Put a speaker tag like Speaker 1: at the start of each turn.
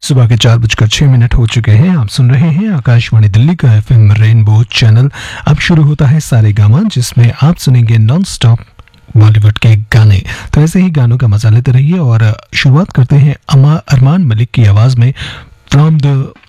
Speaker 1: सुबह के 4:06 हो चुके हैं। आप सुन रहे हैं आकाशवाणी दिल्ली का एफएम रेनबो चैनल। अब शुरू होता है सारे गामा, जिसमें आप सुनेंगे नॉन स्टॉप बॉलीवुड के गाने। तो ऐसे ही गानों का मजा लेते रहिए और शुरुआत करते हैं अरमान मलिक की आवाज में फ्रॉम द